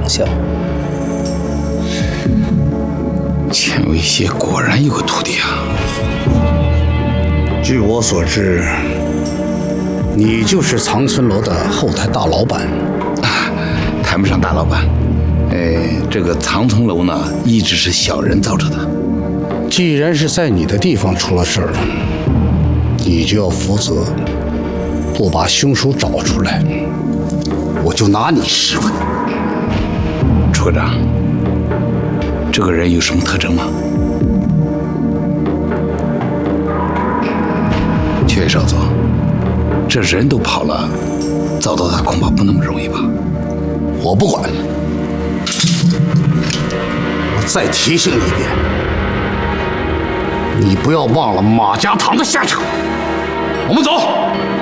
效。 钱维邪果然有个徒弟啊！ 据我所知，你就是藏村楼的后台大老板。 谈不上大老板，这个藏村楼呢，一直是小人造着的。 既然是在你的地方出了事儿，你就要负责，不把凶手找出来，我就拿你试问。 楚科长，这个人有什么特征吗？阙少佐，这人都跑了，找到他恐怕不那么容易吧？ 我不管，我再提醒你一遍，你不要忘了马家堂的下场。我们走。